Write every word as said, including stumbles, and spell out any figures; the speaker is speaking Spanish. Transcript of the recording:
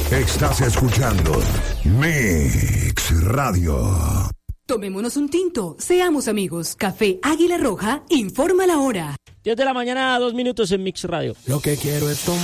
Estás escuchando Mix Radio. Tomémonos un tinto, seamos amigos. Café Águila Roja, informa la hora. diez de la mañana, dos minutos en Mix Radio. Lo que quiero es tomar.